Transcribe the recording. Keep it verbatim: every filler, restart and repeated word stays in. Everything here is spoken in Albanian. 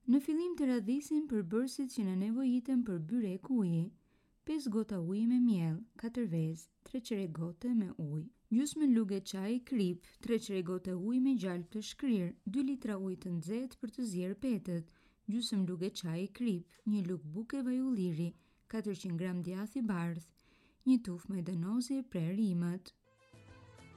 Në fillim të radhisin përbërësit që në nevojitën për byrek uji, pesë gota ujë me miell, katër vezë, tre çerek gote me ujë, gjysmë lugë çaji krip, tre çerek gote ujë me gjalpë të shkrirë, dy litra ujë të nxehtë për të zier petët, gjysmë lugë çaji krip, një lugë buke vaj ulliri, katërqind gram djath i bardhë, një tufë majdanozi e prerë imët.